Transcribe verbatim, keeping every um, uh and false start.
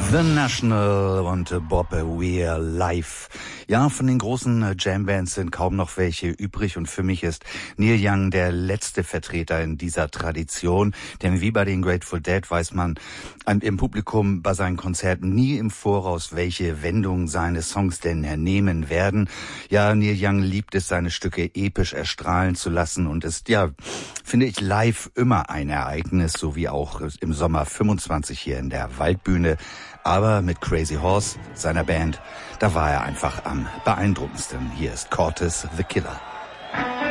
The National und Bob Weir live. Ja, von den großen Jambands sind kaum noch welche übrig und für mich ist Neil Young der letzte Vertreter in dieser Tradition. Denn wie bei den Grateful Dead weiß man im Publikum bei seinen Konzerten nie im Voraus, welche Wendung seine Songs denn nehmen werden. Ja, Neil Young liebt es, seine Stücke episch erstrahlen zu lassen und ist, ja, finde ich, live immer ein Ereignis, so wie auch im Sommer fünfundzwanzig hier in der Waldbühne. Aber mit Crazy Horse, seiner Band, da war er einfach am beeindruckendsten. Hier ist Cortez the Killer.